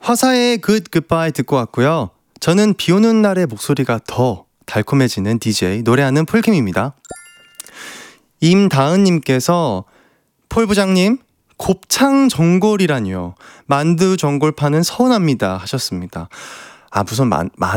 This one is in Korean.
화사의 Good Goodbye 듣고 왔고요. 저는 비 오는 날의 목소리가 더 달콤해지는 DJ 노래하는 폴킴입니다. 임다은님께서 폴 부장님 곱창 전골이라니요. 만두 전골 파는 서운합니다 하셨습니다. 아 무슨